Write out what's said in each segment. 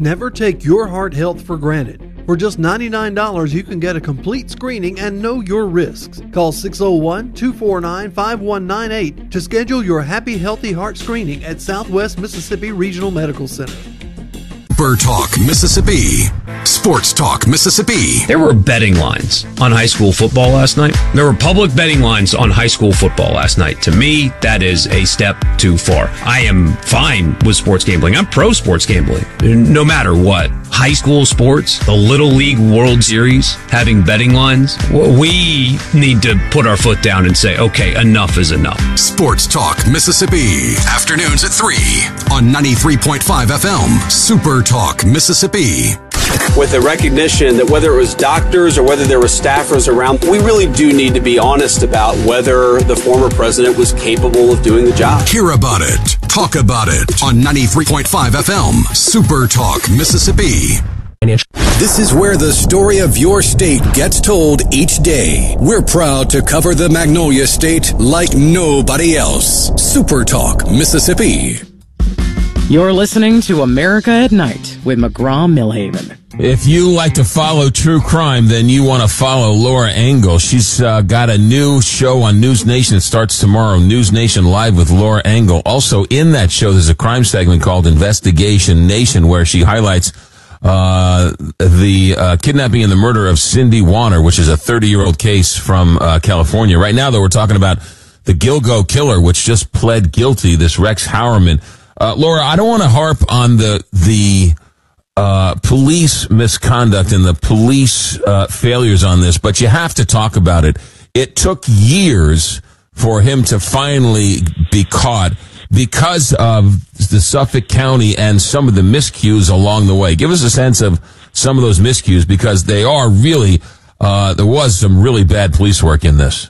Never take your heart health for granted. For just $99, you can get a complete screening and know your risks. Call 601-249-5198 to schedule your Happy Healthy Heart screening at Southwest Mississippi Regional Medical Center. Super Talk Mississippi. Sports Talk Mississippi. There were betting lines on high school football last night. There were public betting lines on high school football last night. To me, that is a step too far. I am fine with sports gambling. I'm pro sports gambling, no matter what. High school sports, the Little League World Series, having betting lines, we need to put our foot down and say, okay, enough is enough. Sports Talk Mississippi. Afternoons at 3 on 93.5 FM. Super Talk Mississippi. With the recognition that whether it was doctors or whether there were staffers around, we really do need to be honest about whether the former president was capable of doing the job. Hear about it. Talk about it on 93.5 FM. Super Talk Mississippi. This is where the story of your state gets told each day. We're proud to cover the Magnolia State like nobody else. Super Talk Mississippi. You're listening to America at Night with McGraw-Milhaven. If you like to follow true crime, then you want to follow Laura Engel. She's got a new show on News Nation. It starts tomorrow, News Nation Live with Laura Engel. Also in that show, there's a crime segment called Investigation Nation, where she highlights the kidnapping and the murder of Cindy Warner, which is a 30-year-old case from California. Right now, though, we're talking about the Gilgo killer, which just pled guilty, this Rex Howerman. Laura, I don't want to harp on the police misconduct and the police failures on this, but you have to talk about it. It took years for him to finally be caught because of the Suffolk County and some of the miscues along the way. Give us a sense of some of those miscues, because they are really, there was some really bad police work in this.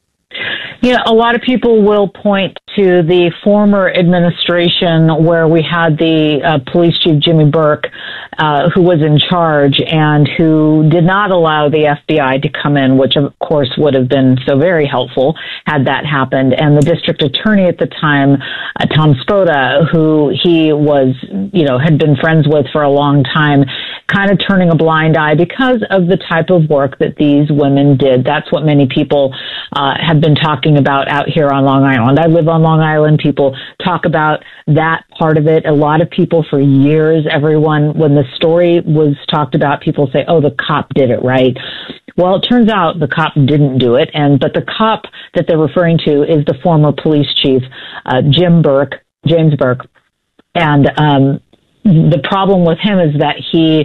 Yeah, a lot of people will point to the former administration where we had the police chief, Jimmy Burke, who was in charge and who did not allow the FBI to come in, which of course would have been so very helpful had that happened. And the district attorney at the time, Tom Spoda, who he was, had been friends with for a long time, kind of turning a blind eye because of the type of work that these women did. That's what many people have been talking about out here on Long Island. I live on Long Island. People talk about that part of it. A lot of people for years, when the story was talked about, people say, oh, the cop did it, right? Well, it turns out the cop didn't do it. But the cop that they're referring to is the former police chief, James Burke. And the problem with him is that he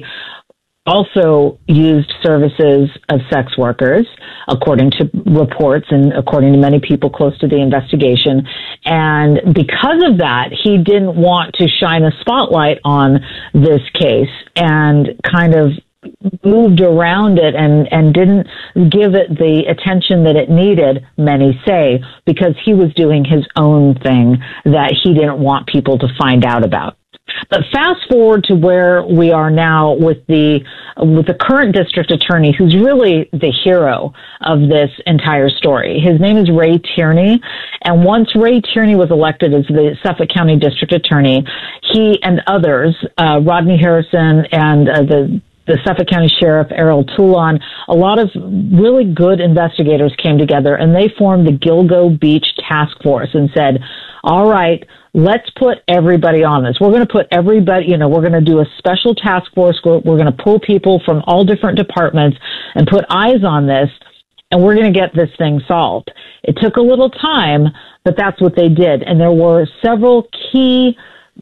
also used services of sex workers, according to reports and according to many people close to the investigation. And because of that, he didn't want to shine a spotlight on this case and kind of moved around it and didn't give it the attention that it needed, many say, because he was doing his own thing that he didn't want people to find out about. But fast forward to where we are now with the current district attorney, who's really the hero of this entire story. His name is Ray Tierney. And once Ray Tierney was elected as the Suffolk County district attorney, he and others, Rodney Harrison and the Suffolk County Sheriff, Errol Toulon, a lot of really good investigators came together and they formed the Gilgo Beach Task Force and said, all right, let's put everybody on this. We're going to put everybody, we're going to do a special task force. We're going to pull people from all different departments and put eyes on this, and we're going to get this thing solved. It took a little time, but that's what they did. And there were several key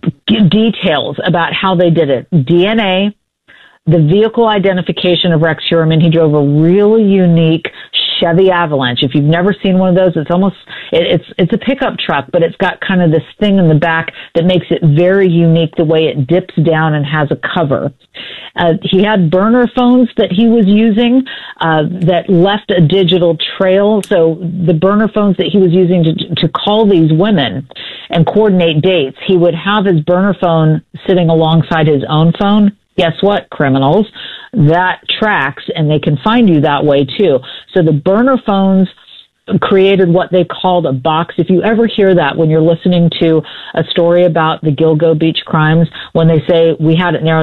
details about how they did it. DNA, the vehicle identification of Rex Heuermann. He drove a really unique Chevy Avalanche. If you've never seen one of those, it's a pickup truck, but it's got kind of this thing in the back that makes it very unique, the way it dips down and has a cover. He had burner phones that he was using that left a digital trail. So the burner phones that he was using to call these women and coordinate dates, he would have his burner phone sitting alongside his own phone. Guess what, criminals? That tracks, and they can find you that way too. So the burner phones created what they called a box. If you ever hear that when you're listening to a story about the Gilgo Beach crimes, when they say we had it narrowed